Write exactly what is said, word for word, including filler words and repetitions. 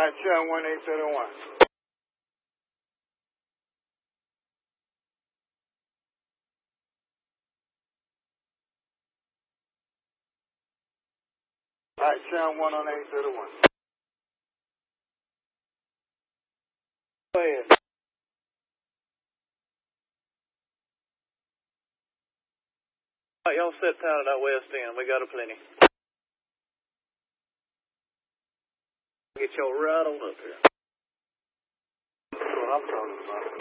All right, Sharon one eight seven one. All right, Sharon one on eight seven one. Go ahead. All right, y'all set down at that west end. We got a plenty. Get y'all right on up here. That's what I'm talking about.